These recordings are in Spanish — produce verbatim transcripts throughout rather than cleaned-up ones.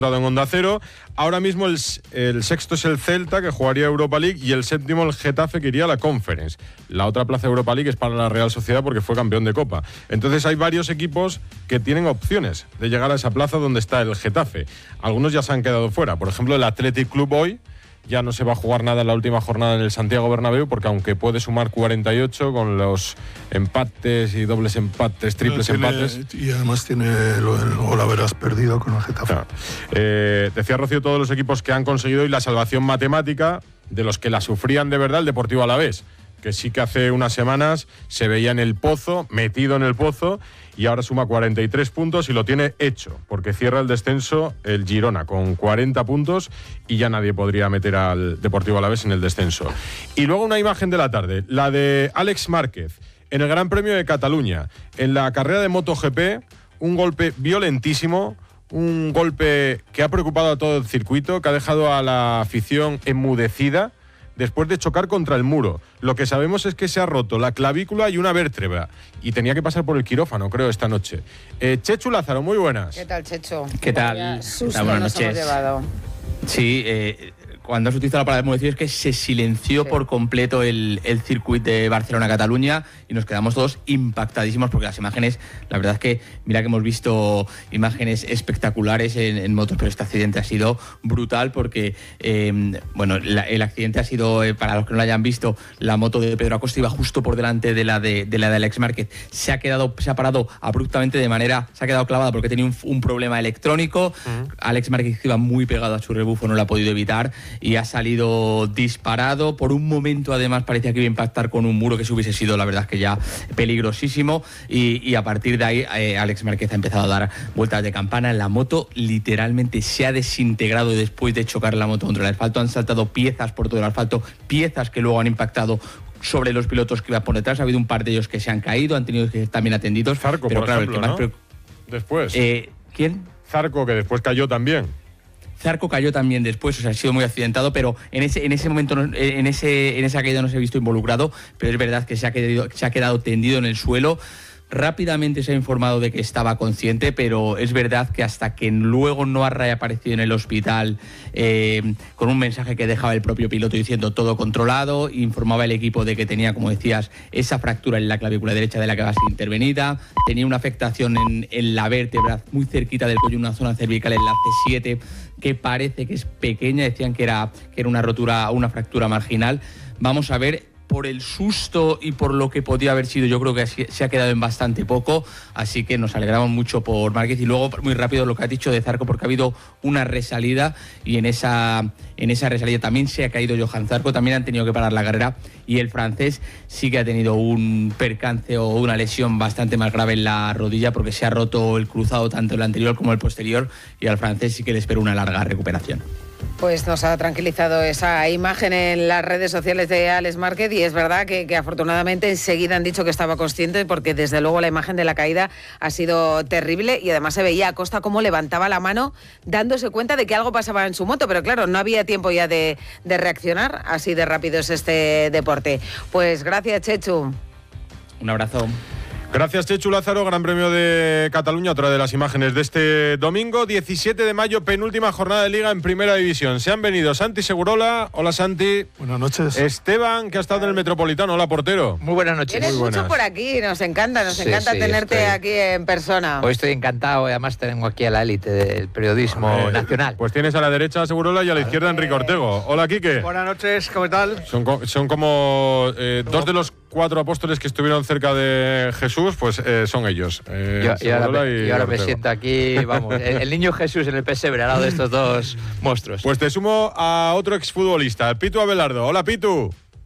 en Onda Cero. Ahora mismo el, el sexto es el Celta, que jugaría Europa League, y el séptimo el Getafe, que iría a la Conference. La otra plaza de Europa League es para la Real Sociedad porque fue campeón de Copa. Entonces hay varios equipos que tienen opciones de llegar a esa plaza donde está el Getafe. Algunos ya se han quedado fuera. Por ejemplo, el Athletic Club hoy ya no se va a jugar nada en la última jornada en el Santiago Bernabéu, porque aunque puede sumar cuarenta y ocho con los empates y dobles empates, triples tiene, empates. Y además tiene lo del gol haberás perdido con el Getafe. Claro. Eh, decía Rocío todos los equipos que han conseguido hoy la salvación matemática, de los que la sufrían de verdad, el Deportivo Alavés, que sí que hace unas semanas se veía en el pozo, metido en el pozo, y ahora suma cuarenta y tres puntos y lo tiene hecho, porque cierra el descenso el Girona con cuarenta puntos y ya nadie podría meter al Deportivo Alavés en el descenso. Y luego una imagen de la tarde, la de Àlex Márquez en el Gran Premio de Cataluña, en la carrera de MotoGP, un golpe violentísimo, un golpe que ha preocupado a todo el circuito, que ha dejado a la afición enmudecida, después de chocar contra el muro. Lo que sabemos es que se ha roto la clavícula y una vértebra, y tenía que pasar por el quirófano, creo, esta noche. Eh, Chechu Lázaro, muy buenas. ¿Qué tal, Chechu? ¿Qué tal? Susto Buenas nos noches. hemos llevado. Sí, eh, cuando has utilizado la palabra enmudecido es que se silenció sí. por completo el, el circuito de Barcelona-Cataluña y nos quedamos todos impactadísimos porque las imágenes, la verdad es que, mira que hemos visto imágenes espectaculares en, en motos, pero este accidente ha sido brutal porque, eh, bueno, la, el accidente ha sido, eh, para los que no lo hayan visto, la moto de Pedro Acosta iba justo por delante de la de, de la de Àlex Márquez. Se ha quedado, se ha parado abruptamente de manera, se ha quedado clavada porque tenía un, un problema electrónico. Uh-huh. Àlex Márquez iba muy pegado a su rebufo, no lo ha podido evitar y ha salido disparado. Por un momento, además, parecía que iba a impactar con un muro, que eso hubiese sido, la verdad es que ya peligrosísimo. Y, y a partir de ahí, eh, Àlex Márquez ha empezado a dar vueltas de campana. La moto literalmente se ha desintegrado después de chocar la moto contra el asfalto. Han saltado piezas por todo el asfalto, piezas que luego han impactado sobre los pilotos que iban por detrás. Ha habido un par de ellos que se han caído, han tenido que ser también atendidos. Zarco, pero por claro, ejemplo, el que más ¿no? pre... Después. Eh, ¿Quién? Zarco, que después cayó también. Zarco cayó también después, o sea, ha sido muy accidentado, pero en ese en ese momento, no, en ese en esa caída no se ha visto involucrado, pero es verdad que se ha quedado, se ha quedado tendido en el suelo. Rápidamente se ha informado de que estaba consciente, pero es verdad que hasta que luego no ha reaparecido en el hospital eh, con un mensaje que dejaba el propio piloto diciendo todo controlado, informaba el equipo de que tenía, como decías, esa fractura en la clavícula derecha de la que va a ser intervenida, tenía una afectación en, en la vértebra muy cerquita del cuello, una zona cervical en la C siete que parece que es pequeña, decían que era, que era una rotura, una fractura marginal. Vamos a ver. Por el susto y por lo que podía haber sido, yo creo que se ha quedado en bastante poco, así que nos alegramos mucho por Márquez. Y luego, muy rápido, lo que has dicho de Zarco, porque ha habido una resalida y en esa, en esa resalida también se ha caído Johan Zarco, también han tenido que parar la carrera, y el francés sí que ha tenido un percance o una lesión bastante más grave en la rodilla, porque se ha roto el cruzado tanto el anterior como el posterior, y al francés sí que le espera una larga recuperación. Pues nos ha tranquilizado esa imagen en las redes sociales de Àlex Márquez, y es verdad que, que afortunadamente enseguida han dicho que estaba consciente, porque desde luego la imagen de la caída ha sido terrible, y además se veía a Acosta cómo levantaba la mano dándose cuenta de que algo pasaba en su moto, pero claro, no había tiempo ya de, de reaccionar, así de rápido es este deporte. Pues gracias, Chechu. Un abrazo. Gracias, Chechu Lázaro. Gran Premio de Cataluña, otra de las imágenes de este domingo, diecisiete de mayo, penúltima jornada de Liga en Primera División. Se han venido Santi Segurola. Hola, Santi. Buenas noches. Esteban, que ha estado en el Metropolitano. Hola, portero. Muy buenas noches. Tienes Muy mucho buenas. por aquí, nos encanta, nos sí, encanta sí, tenerte estoy... aquí en persona. Hoy estoy encantado, y además tengo aquí a la élite del periodismo eh, nacional. Pues tienes a la derecha a Segurola y a la izquierda a Enrique Ortego. Hola, Quique. Buenas noches, ¿cómo tal? Son, co- son como eh, dos de los cuatro apóstoles que estuvieron cerca de Jesús, pues eh, son ellos. Eh, yo, yo, ahora me, y yo ahora me Ortego. siento aquí, vamos, el, el niño Jesús en el pesebre al lado de estos dos monstruos. Pues te sumo a otro exfutbolista, Pitu Abelardo. Hola, Pitu.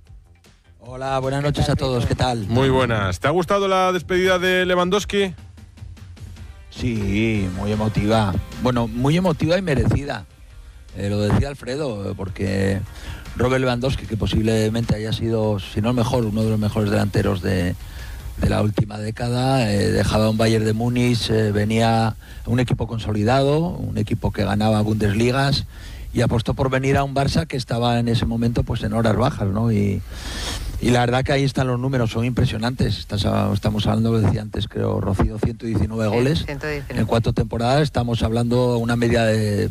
Hola, buenas noches a todos, ¿qué tal? Muy buenas. ¿Te ha gustado la despedida de Lewandowski? Sí, muy emotiva. Bueno, muy emotiva y merecida. Eh, lo decía Alfredo, porque Robert Lewandowski, que posiblemente haya sido, si no el mejor, uno de los mejores delanteros de, de la última década, eh, dejaba un Bayern de Múnich, eh, venía un equipo consolidado, un equipo que ganaba Bundesligas, y apostó por venir a un Barça que estaba en ese momento pues en horas bajas, ¿no? Y, y la verdad que ahí están los números, son impresionantes. Estás, estamos hablando, lo decía antes, creo, Rocío, ciento diecinueve goles ciento diecinueve. en cuatro temporadas. Estamos hablando de una media de